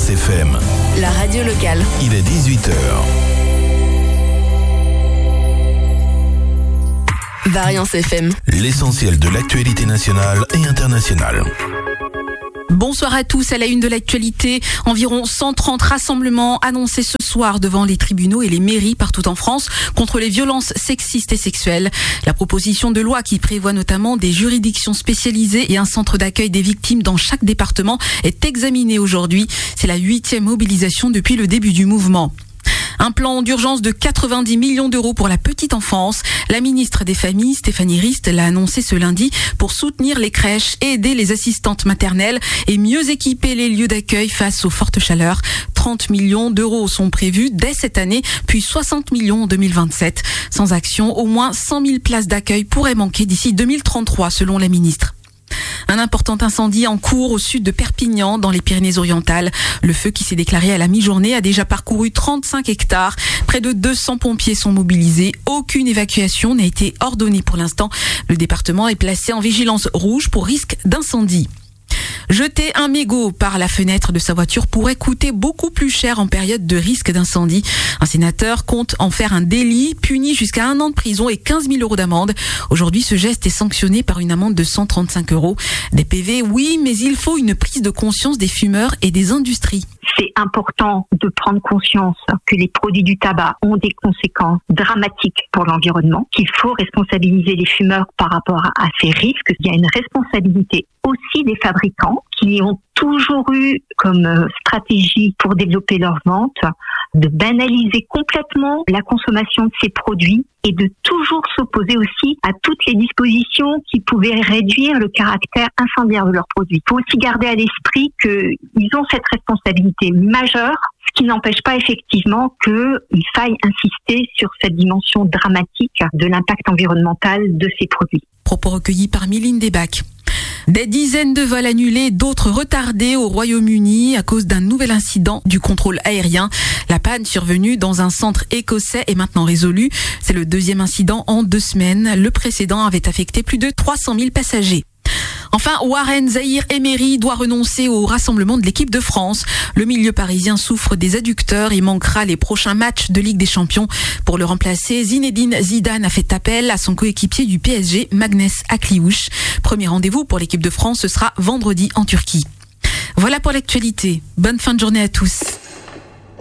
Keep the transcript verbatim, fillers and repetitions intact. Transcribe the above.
Variance F M. La radio locale. Il est dix-huit heures. Variance F M. L'essentiel de l'actualité nationale et internationale. Bonsoir à tous. À la une de l'actualité, environ cent trente rassemblements annoncés ce soir devant les tribunaux et les mairies partout en France contre les violences sexistes et sexuelles. La proposition de loi qui prévoit notamment des juridictions spécialisées et un centre d'accueil des victimes dans chaque département est examinée aujourd'hui. C'est la huitième mobilisation depuis le début du mouvement. Un plan d'urgence de quatre-vingt-dix millions d'euros pour la petite enfance. La ministre des Familles, Stéphanie Rist, l'a annoncé ce lundi pour soutenir les crèches et aider les assistantes maternelles et mieux équiper les lieux d'accueil face aux fortes chaleurs. trente millions d'euros sont prévus dès cette année, puis soixante millions en deux mille vingt-sept. Sans action, au moins cent mille places d'accueil pourraient manquer d'ici deux mille trente-trois, selon la ministre. Un important incendie en cours au sud de Perpignan, dans les Pyrénées-Orientales. Le feu qui s'est déclaré à la mi-journée a déjà parcouru trente-cinq hectares. Près de deux cents pompiers sont mobilisés. Aucune évacuation n'a été ordonnée pour l'instant. Le département est placé en vigilance rouge pour risque d'incendie. Jeter un mégot par la fenêtre de sa voiture pourrait coûter beaucoup plus cher en période de risque d'incendie. Un sénateur compte en faire un délit puni jusqu'à un an de prison et quinze mille euros d'amende. Aujourd'hui, ce geste est sanctionné par une amende de cent trente-cinq euros. Des P V, oui, mais il faut une prise de conscience des fumeurs et des industries. C'est important de prendre conscience que les produits du tabac ont des conséquences dramatiques pour l'environnement, qu'il faut responsabiliser les fumeurs par rapport à ces risques. Il y a une responsabilité aussi des fabricants qui ont toujours eu comme stratégie pour développer leur vente de banaliser complètement la consommation de ces produits et de toujours s'opposer aussi à toutes les dispositions qui pouvaient réduire le caractère incendiaire de leurs produits. Il faut aussi garder à l'esprit qu'ils ont cette responsabilité majeure, ce qui n'empêche pas effectivement qu'il faille insister sur cette dimension dramatique de l'impact environnemental de ces produits. Propos recueillis par Mylène Debac. Des dizaines de vols annulés, d'autres retardés au Royaume-Uni à cause d'un nouvel incident du contrôle aérien. La panne survenue dans un centre écossais est maintenant résolue. C'est le deuxième incident en deux semaines. Le précédent avait affecté plus de trois cent mille passagers. Enfin, Warren Zaïre-Emery doit renoncer au rassemblement de l'équipe de France. Le milieu parisien souffre des adducteurs et manquera les prochains matchs de Ligue des Champions. Pour le remplacer, Zinedine Zidane a fait appel à son coéquipier du P S G, Magnès Akliouche. Premier rendez-vous pour l'équipe de France, ce sera vendredi en Turquie. Voilà pour l'actualité. Bonne fin de journée à tous.